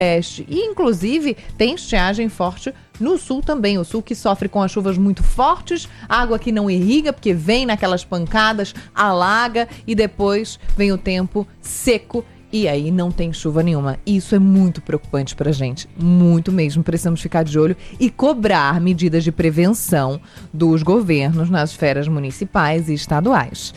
Sudeste. E, inclusive, tem estiagem forte no sul também. O sul que sofre com as chuvas muito fortes, água que não irriga, porque vem naquelas pancadas, alaga e depois vem o tempo seco. E aí não tem chuva nenhuma. Isso é muito preocupante pra gente. Muito mesmo. Precisamos ficar de olho e cobrar medidas de prevenção dos governos nas esferas municipais e estaduais.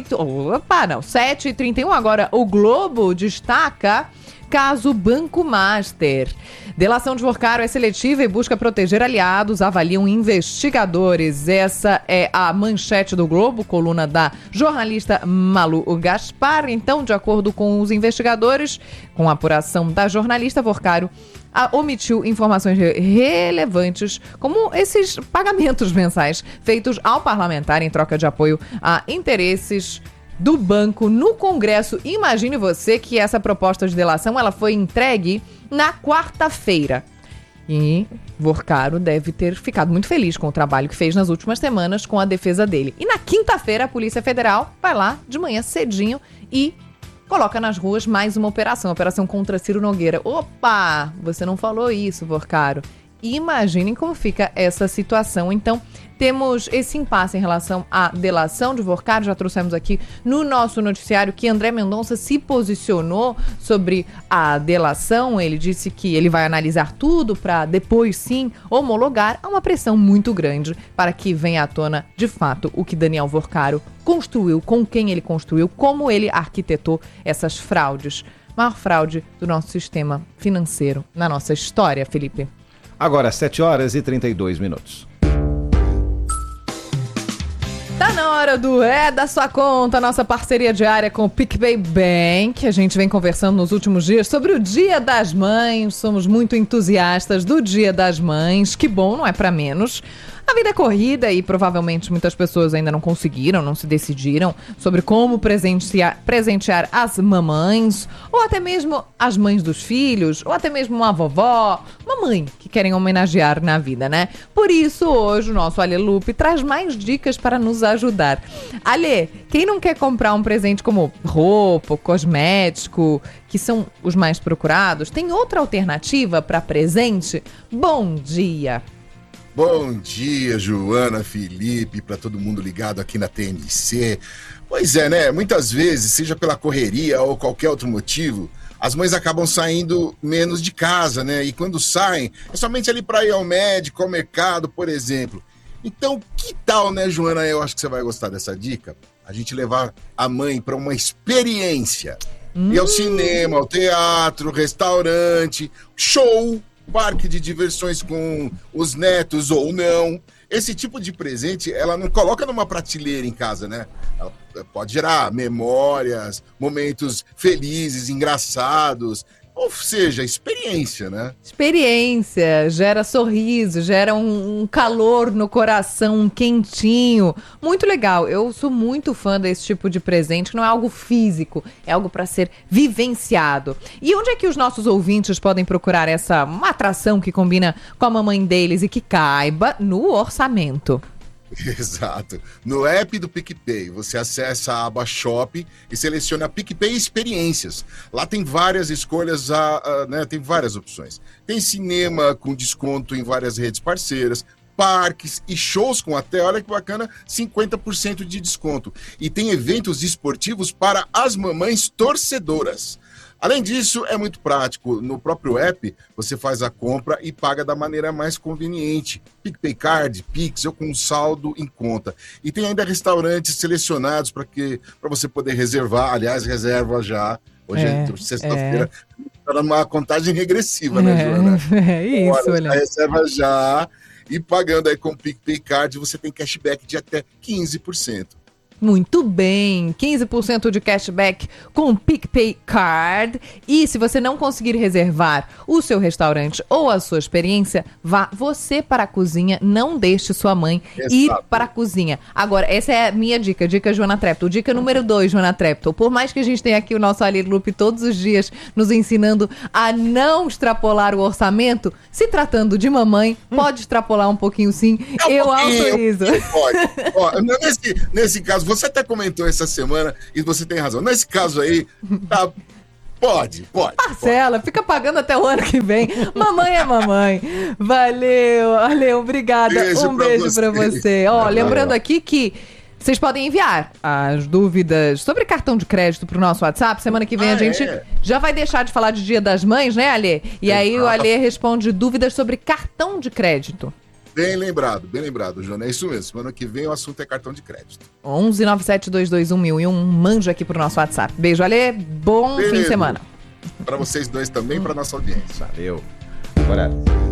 7h31. Agora o Globo destaca caso Banco Master. Delação de Vorcaro é seletiva e busca proteger aliados, avaliam investigadores. Essa é a manchete do Globo, coluna da jornalista Malu Gaspar. Então, de acordo com os investigadores, com a apuração da jornalista, Vorcaro omitiu informações relevantes, como esses pagamentos mensais feitos ao parlamentar em troca de apoio a interesses do banco no Congresso. Imagine você que essa proposta de delação ela foi entregue na quarta-feira. E Vorcaro deve ter ficado muito feliz com o trabalho que fez nas últimas semanas com a defesa dele. E na quinta-feira a Polícia Federal vai lá de manhã cedinho e coloca nas ruas mais uma operação contra Ciro Nogueira. Opa, você não falou isso, Vorcaro. Imaginem como fica essa situação. Então, temos esse impasse em relação à delação de Vorcaro. Já trouxemos aqui no nosso noticiário que André Mendonça se posicionou sobre a delação. Ele disse que ele vai analisar tudo para depois, sim, homologar. Há uma pressão muito grande para que venha à tona, de fato, o que Daniel Vorcaro construiu, com quem ele construiu, como ele arquitetou essas fraudes. Maior fraude do nosso sistema financeiro na nossa história, Felipe. Agora, 7h32. Tá na hora do da sua conta, nossa parceria diária com o PicPay Bank. A gente vem conversando nos últimos dias sobre o Dia das Mães. Somos muito entusiastas do Dia das Mães. Que bom, não é pra menos. A vida é corrida e provavelmente muitas pessoas ainda não conseguiram, não se decidiram sobre como presentear as mamães, ou até mesmo as mães dos filhos, ou até mesmo uma vovó, uma mãe que querem homenagear na vida, né? Por isso, hoje, o nosso Ale Lupe traz mais dicas para nos ajudar. Ale, quem não quer comprar um presente como roupa, cosmético, que são os mais procurados, tem outra alternativa para presente? Bom dia! Bom dia, Joana, Felipe, para todo mundo ligado aqui na TMC. Pois é, né? Muitas vezes, seja pela correria ou qualquer outro motivo, as mães acabam saindo menos de casa, né? E quando saem, é somente ali para ir ao médico, ao mercado, por exemplo. Então, que tal, né, Joana? Eu acho que você vai gostar dessa dica. A gente levar a mãe para uma experiência. Ir ao cinema, ao teatro, restaurante, show, parque de diversões com os netos ou não. Esse tipo de presente, ela não coloca numa prateleira em casa, né? Ela pode gerar memórias, momentos felizes, engraçados, ou seja, experiência, né? Experiência, gera sorriso, gera um calor no coração, um quentinho. Muito legal. Eu sou muito fã desse tipo de presente, que não é algo físico, é algo para ser vivenciado. E onde é que os nossos ouvintes podem procurar uma atração que combina com a mamãe deles e que caiba no orçamento? Exato. No app do PicPay, você acessa a aba Shop e seleciona PicPay Experiências. Lá tem várias escolhas, né? Tem várias opções. Tem cinema com desconto em várias redes parceiras, parques e shows com até, olha que bacana, 50% de desconto. E tem eventos esportivos para as mamães torcedoras. Além disso, é muito prático. No próprio app, você faz a compra e paga da maneira mais conveniente. PicPay Card, Pix ou com saldo em conta. E tem ainda restaurantes selecionados para você poder reservar. Aliás, reserva já. Hoje é sexta-feira. Está numa contagem regressiva, né, Joana? É isso, olha. Reserva já. E pagando aí com o PicPay Card, você tem cashback de até 15%. Muito bem, 15% de cashback com o PicPay Card. E se você não conseguir reservar o seu restaurante ou a sua experiência, vá você para a cozinha, não deixe sua mãe ir para a cozinha. Agora, essa é a minha dica Joana Treptow. Dica número 2, Joana Treptow. Por mais que a gente tenha aqui o nosso Ali Lupe todos os dias nos ensinando a não extrapolar o orçamento, se tratando de mamãe, pode extrapolar um pouquinho sim. Eu autorizo. Pode. Ó, nesse caso, você até comentou essa semana e você tem razão. Nesse caso aí, Pode. Parcela, fica pagando até o ano que vem. Mamãe é mamãe. Valeu, obrigada. Beijo pra você. Lembrando aqui que vocês podem enviar as dúvidas sobre cartão de crédito pro nosso WhatsApp. Semana que vem a gente já vai deixar de falar de Dia das Mães, né, Alê? E aí o Alê responde dúvidas sobre cartão de crédito. Bem lembrado, Joana. É isso mesmo. Semana que vem o assunto é cartão de crédito. 11 97 221 1001. Manja aqui pro nosso WhatsApp. Beijo, Alê. Bom fim de semana. Para vocês dois também, para nossa audiência. Valeu. Agora,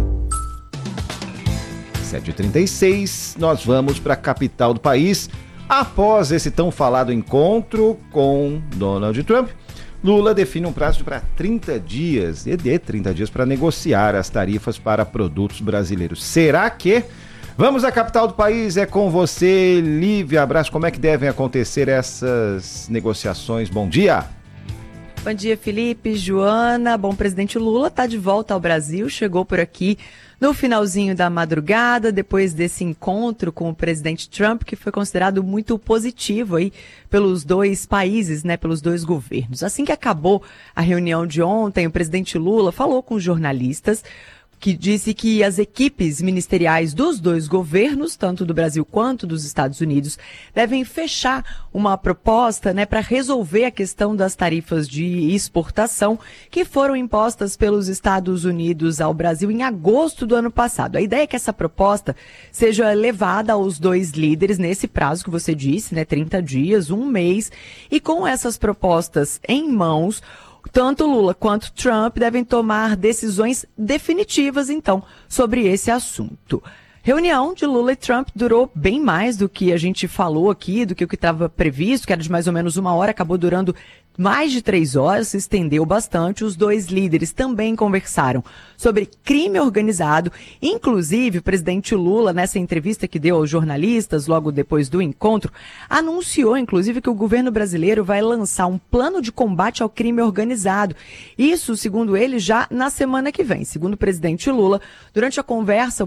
7h36, nós vamos para a capital do país. Após esse tão falado encontro com Donald Trump, Lula define um prazo para 30 dias, e de 30 dias para negociar as tarifas para produtos brasileiros. Será que? Vamos à capital do país, é com você, Lívia Abraço. Como é que devem acontecer essas negociações? Bom dia! Bom dia, Felipe, Joana. Bom, o presidente Lula está de volta ao Brasil, chegou por aqui no finalzinho da madrugada, depois desse encontro com o presidente Trump, que foi considerado muito positivo aí pelos dois países, né, pelos dois governos. Assim que acabou a reunião de ontem, o presidente Lula falou com os jornalistas, que disse que as equipes ministeriais dos dois governos, tanto do Brasil quanto dos Estados Unidos, devem fechar uma proposta, né, para resolver a questão das tarifas de exportação que foram impostas pelos Estados Unidos ao Brasil em agosto do ano passado. A ideia é que essa proposta seja levada aos dois líderes nesse prazo que você disse, né, 30 dias, um mês, e com essas propostas em mãos, tanto Lula quanto Trump devem tomar decisões definitivas, então, sobre esse assunto. Reunião de Lula e Trump durou bem mais do que a gente falou aqui, do que o que estava previsto, que era de mais ou menos 1 hora, acabou durando mais de 3 horas, se estendeu bastante. Os dois líderes também conversaram sobre crime organizado. Inclusive, o presidente Lula, nessa entrevista que deu aos jornalistas logo depois do encontro, anunciou, inclusive, que o governo brasileiro vai lançar um plano de combate ao crime organizado. Isso, segundo ele, já na semana que vem. Segundo o presidente Lula, durante a conversa, com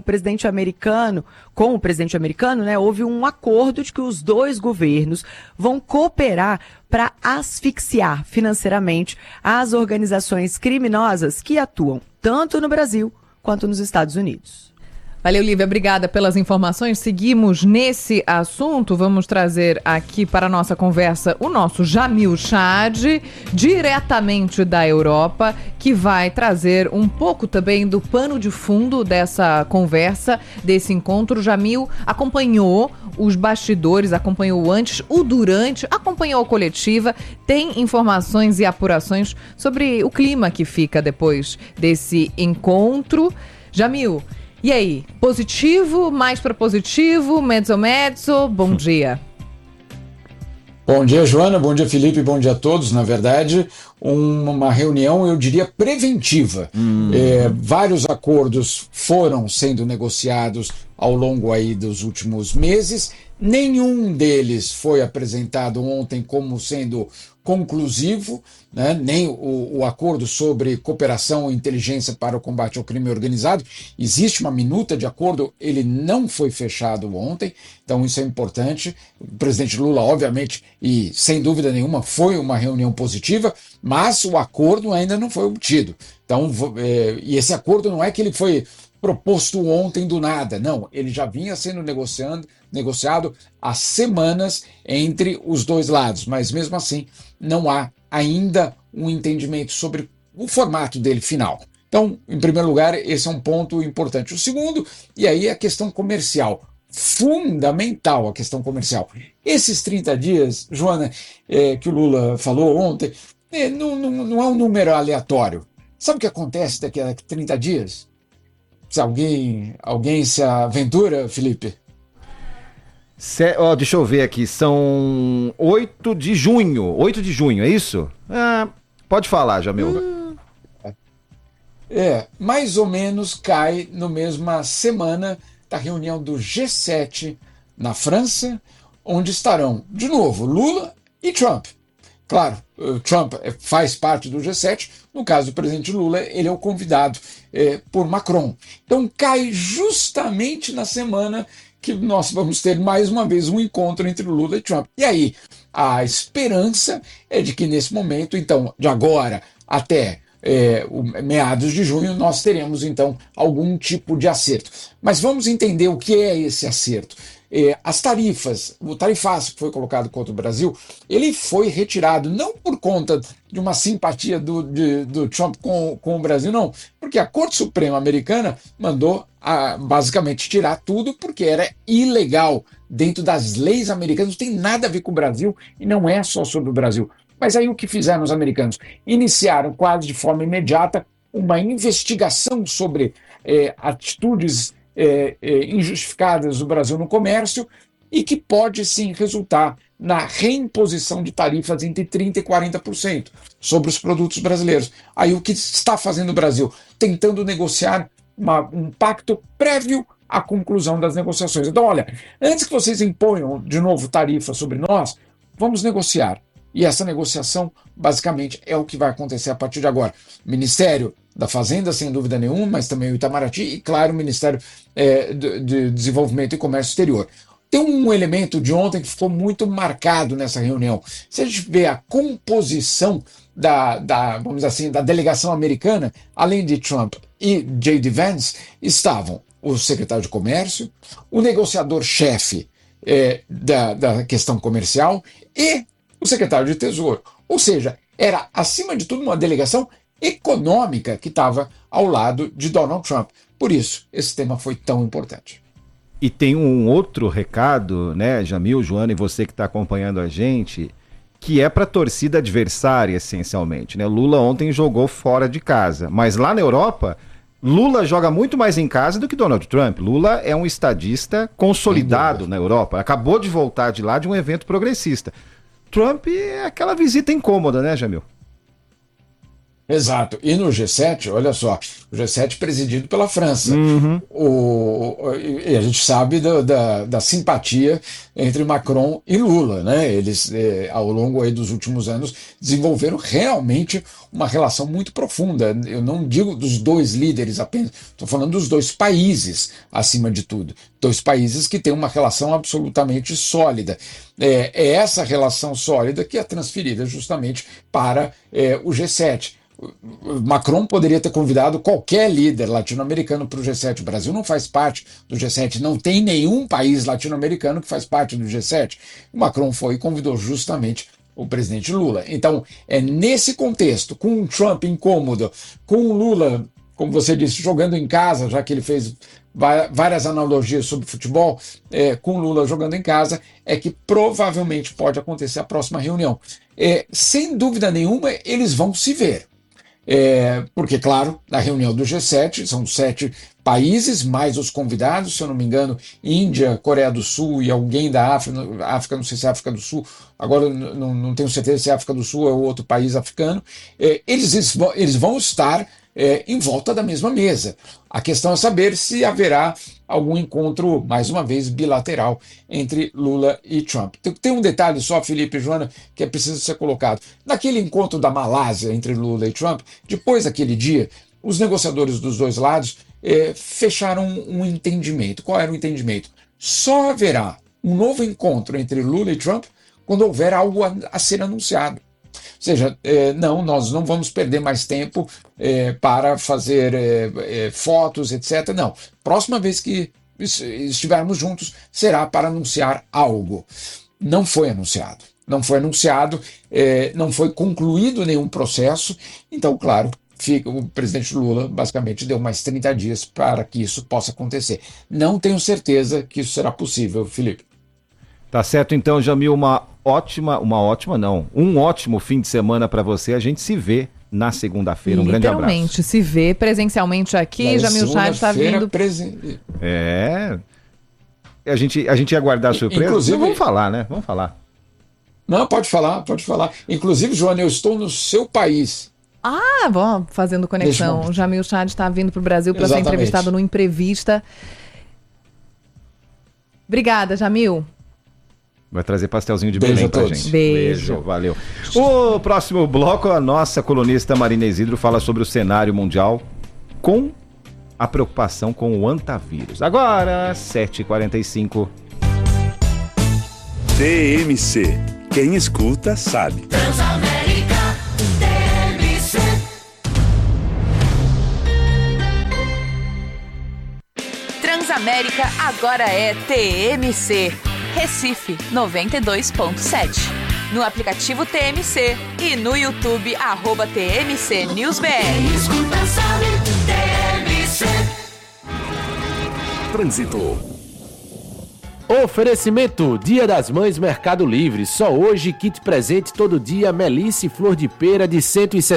o presidente americano, né, houve um acordo de que os dois governos vão cooperar para asfixiar financeiramente as organizações criminosas que atuam tanto no Brasil quanto nos Estados Unidos. Valeu, Lívia, obrigada pelas informações. Seguimos nesse assunto. Vamos trazer aqui para a nossa conversa o nosso Jamil Chad, diretamente da Europa, que vai trazer um pouco também do pano de fundo dessa conversa, desse encontro. Jamil acompanhou os bastidores, acompanhou o antes, o durante, acompanhou a coletiva, tem informações e apurações sobre o clima que fica depois desse encontro. Jamil, e aí, positivo, mais para positivo, mezzo, bom dia. Bom dia, Joana, bom dia, Felipe, bom dia a todos. Na verdade, uma reunião, eu diria, preventiva. Vários acordos foram sendo negociados ao longo aí dos últimos meses. Nenhum deles foi apresentado ontem como sendo conclusivo, né? Nem o acordo sobre cooperação e inteligência para o combate ao crime organizado. Existe uma minuta de acordo, ele não foi fechado ontem, então isso é importante. O presidente Lula, obviamente, e sem dúvida nenhuma, foi uma reunião positiva, mas o acordo ainda não foi obtido. Então, e esse acordo não é que ele foi proposto ontem do nada, não, ele já vinha sendo negociado há semanas entre os dois lados, mas mesmo assim não há ainda um entendimento sobre o formato dele final. Então, em primeiro lugar, esse é um ponto importante. O segundo, e aí a questão comercial, fundamental a questão comercial. Esses 30 dias, Joana, que o Lula falou ontem, não é um número aleatório. Sabe o que acontece daqui a 30 dias? Se alguém se aventura, Felipe? Deixa eu ver aqui, são 8 de junho, é isso? Pode falar, Jamil. Mais ou menos cai na mesma semana da reunião do G7 na França, onde estarão, de novo, Lula e Trump. Claro, Trump faz parte do G7, no caso do presidente Lula, ele é o convidado por Macron. Então cai justamente na semana que nós vamos ter mais uma vez um encontro entre Lula e Trump. E aí, a esperança é de que nesse momento, então, de agora até meados de junho, nós teremos então algum tipo de acerto. Mas vamos entender o que é esse acerto. As tarifas, o tarifaço que foi colocado contra o Brasil, ele foi retirado não por conta de uma simpatia do Trump com o Brasil, não, porque a Corte Suprema Americana mandou basicamente tirar tudo porque era ilegal dentro das leis americanas, não tem nada a ver com o Brasil e não é só sobre o Brasil. Mas aí o que fizeram os americanos? Iniciaram quase de forma imediata uma investigação sobre atitudes injustificadas do Brasil no comércio e que pode sim resultar na reimposição de tarifas entre 30% e 40% sobre os produtos brasileiros. Aí o que está fazendo o Brasil? Tentando negociar um pacto prévio à conclusão das negociações. Então, olha, antes que vocês imponham de novo tarifas sobre nós, vamos negociar. E essa negociação, basicamente, é o que vai acontecer a partir de agora. O Ministério da Fazenda, sem dúvida nenhuma, mas também o Itamaraty e, claro, o Ministério de Desenvolvimento e Comércio Exterior. Tem um elemento de ontem que ficou muito marcado nessa reunião. Se a gente vê a composição vamos dizer assim, da delegação americana, além de Trump e J.D. Vance, estavam o secretário de Comércio, o negociador-chefe da questão comercial e o secretário de Tesouro. Ou seja, era, acima de tudo, uma delegação econômica que estava ao lado de Donald Trump. Por isso, esse tema foi tão importante. E tem um outro recado, né, Jamil, Joana e você que está acompanhando a gente, que é para a torcida adversária, essencialmente, né? Lula ontem jogou fora de casa, mas lá na Europa, Lula joga muito mais em casa do que Donald Trump. Lula é um estadista consolidado na Europa, acabou de voltar de lá de um evento progressista. Trump é aquela visita incômoda, né, Jamil? Exato. E no G7, olha só, o G7 presidido pela França. Uhum. E a gente sabe da simpatia entre Macron e Lula, né? Eles, ao longo aí dos últimos anos, desenvolveram realmente uma relação muito profunda. Eu não digo dos dois líderes apenas, estou falando dos dois países, acima de tudo. Dois países que têm uma relação absolutamente sólida. É essa relação sólida que é transferida justamente para o G7. Macron poderia ter convidado qualquer líder latino-americano para o G7. O Brasil não faz parte do G7, não tem nenhum país latino-americano que faz parte do G7. O Macron foi e convidou justamente o presidente Lula. Então, é nesse contexto, com o Trump incômodo, com o Lula, como você disse, jogando em casa, já que ele fez várias analogias sobre futebol, com o Lula jogando em casa, é que provavelmente pode acontecer a próxima reunião. Sem dúvida nenhuma, eles vão se ver. Porque, claro, na reunião do G7 são 7 países, mais os convidados, se eu não me engano, Índia, Coreia do Sul e alguém da África, não sei se é África do Sul, agora não tenho certeza se é África do Sul ou outro país africano. Eles vão estar em volta da mesma mesa. A questão é saber se haverá algum encontro, mais uma vez, bilateral entre Lula e Trump. Tem um detalhe só, Felipe e Joana, que é preciso ser colocado. Naquele encontro da Malásia entre Lula e Trump, depois daquele dia, os negociadores dos dois lados fecharam um entendimento. Qual era o entendimento? Só haverá um novo encontro entre Lula e Trump quando houver algo a ser anunciado. Ou seja, nós não vamos perder mais tempo para fazer fotos, etc. Não. Próxima vez que estivermos juntos será para anunciar algo. Não foi anunciado. Não foi anunciado, não foi concluído nenhum processo. Então, claro, o presidente Lula basicamente deu mais 30 dias para que isso possa acontecer. Não tenho certeza que isso será possível, Felipe. Tá certo, então, Jamil, um ótimo fim de semana para você. A gente se vê na segunda-feira. Um grande abraço. Literalmente, se vê presencialmente aqui. Jamil Chad está vindo. A gente ia guardar a surpresa. Inclusive, vamos falar, né? Vamos falar. Não, pode falar. Inclusive, Joana, eu estou no seu país. Ah, bom, fazendo conexão. O Jamil Chad está vindo para o Brasil para ser entrevistado no Imprevista. Obrigada, Jamil. Vai trazer pastelzinho de Belém pra gente. Beijo, valeu. O próximo bloco, a nossa colunista Marina Isidro fala sobre o cenário mundial com a preocupação com o antavírus. Agora, 7h45. TMC. Quem escuta, sabe. Transamérica, TMC. Transamérica agora é TMC. Recife 92.7. No aplicativo TMC e no YouTube @TMC NewsBR. Escuta, sabe, TMC. Trânsito. Oferecimento Dia das Mães Mercado Livre. Só hoje, kit presente todo dia, Melice Flor de Pera de R$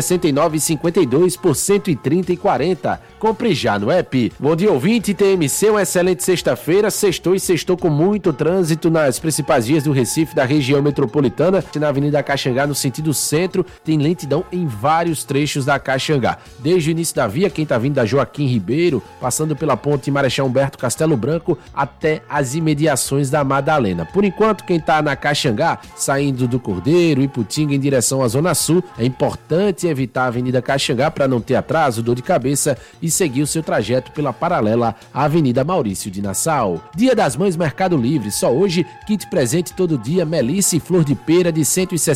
169,52 por R$ 130,40. Compre já no app. Bom dia, ouvinte, TMC, uma excelente sexta-feira. Sextou e sextou com muito trânsito nas principais vias do Recife, da região metropolitana. Na Avenida Caxangá, no sentido centro, tem lentidão em vários trechos da Caxangá. Desde o início da via, quem está vindo da Joaquim Ribeiro, passando pela ponte Marechal Humberto Castelo Branco, até as imediações da Madalena. Por enquanto, quem está na Caxangá, saindo do Cordeiro, Iputinga em direção à Zona Sul, é importante evitar a Avenida Caxangá para não ter atraso, dor de cabeça e seguir o seu trajeto pela paralela à Avenida Maurício de Nassau. Dia das Mães Mercado Livre. Só hoje, kit presente todo dia, Melice Flor de Pera de R$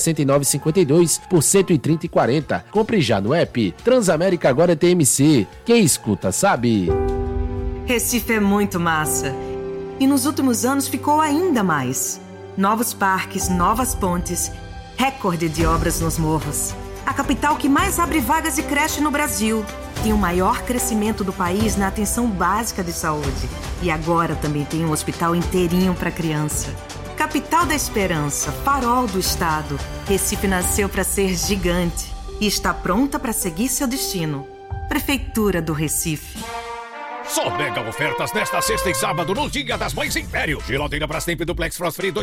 169,52 por R$ 130,40. Compre já no app. Transamérica agora é TMC. Quem escuta sabe. Recife é muito massa. E nos últimos anos ficou ainda mais. Novos parques, novas pontes, recorde de obras nos morros. A capital que mais abre vagas de creche no Brasil. Tem o maior crescimento do país na atenção básica de saúde. E agora também tem um hospital inteirinho para criança. Capital da Esperança, farol do estado. Recife nasceu para ser gigante e está pronta para seguir seu destino. Prefeitura do Recife. Só mega ofertas nesta sexta e sábado no Dia das Mães Império. Geladeira Brastemp Duplex Frost Free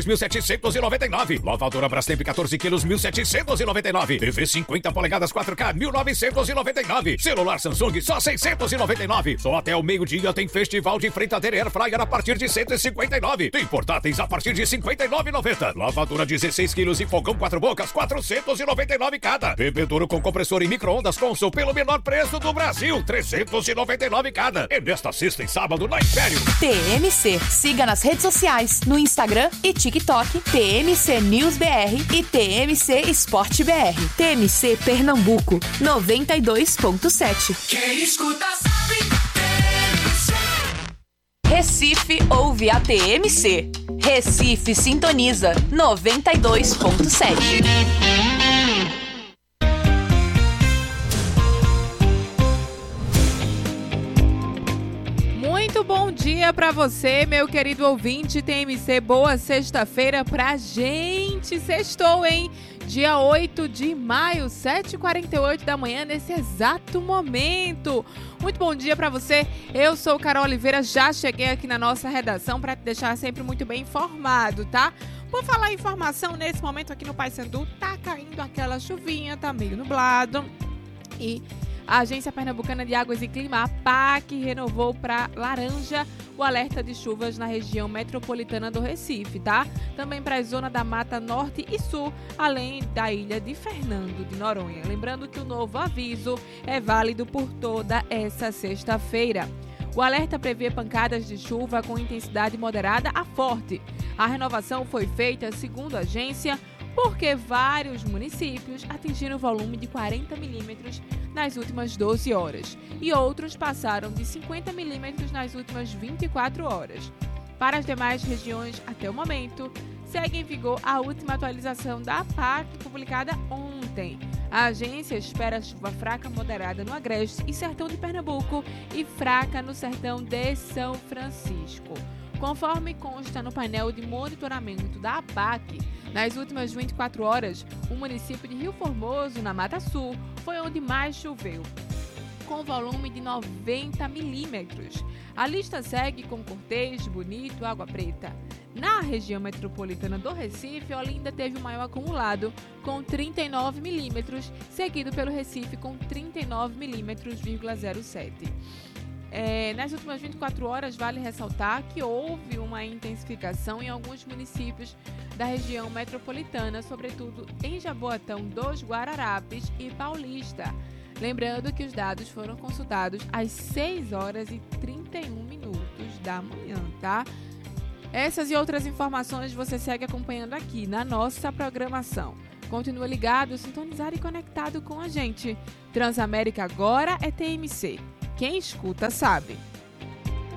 2.799. Lavadora Brastemp 14 quilos 1.799. TV 50 polegadas 4K 1.999. Celular Samsung só 699. Só até o meio-dia tem festival de fritadeira Air Fryer a partir de 159. Tem portáteis a partir de 59,90. Lavadora 16 quilos e fogão 4 bocas 499 cada. Bebedouro com compressor e micro-ondas Consul pelo menor preço do Brasil 399 cada. Nesta sexta e sábado na Império. TMC. Siga nas redes sociais, no Instagram e TikTok, TMC News BR e TMC Esporte BR. TMC Pernambuco, 92.7. Quem escuta sabe, TMC. Recife ouve a TMC. Recife sintoniza, 92.7. Muito bom dia pra você, meu querido ouvinte TMC. Boa sexta-feira pra gente. Sextou, hein? Dia 8 de maio, 7h48 da manhã, nesse exato momento. Muito bom dia pra você. Eu sou Carol Oliveira, já cheguei aqui na nossa redação pra te deixar sempre muito bem informado, tá? Por falar em informação, nesse momento aqui no Paysandu, tá caindo aquela chuvinha, tá meio nublado. E a Agência Pernambucana de Águas e Clima, a APAC, renovou para laranja o alerta de chuvas na região metropolitana do Recife, tá? Também para a zona da Mata Norte e Sul, além da ilha de Fernando de Noronha. Lembrando que o novo aviso é válido por toda essa sexta-feira. O alerta prevê pancadas de chuva com intensidade moderada a forte. A renovação foi feita, segundo a agência, porque vários municípios atingiram o volume de 40 milímetros nas últimas 12 horas e outros passaram de 50 milímetros nas últimas 24 horas. Para as demais regiões, até o momento, segue em vigor a última atualização da APAC, publicada ontem. A agência espera chuva fraca moderada no Agreste e Sertão de Pernambuco e fraca no Sertão de São Francisco. Conforme consta no painel de monitoramento da APAC, nas últimas 24 horas, o município de Rio Formoso, na Mata Sul, foi onde mais choveu, com volume de 90 milímetros. A lista segue com Cortês, Bonito, Água Preta. Na região metropolitana do Recife, Olinda teve o maior acumulado, com 39 milímetros, seguido pelo Recife com 39 milímetros,07. Nas últimas 24 horas, vale ressaltar que houve uma intensificação em alguns municípios da região metropolitana, sobretudo em Jaboatão dos Guararapes e Paulista. Lembrando que os dados foram consultados às 6h31 da manhã, tá? Essas e outras informações você segue acompanhando aqui na nossa programação. Continua ligado, sintonizado e conectado com a gente. Transamérica agora é TMC. Quem escuta sabe.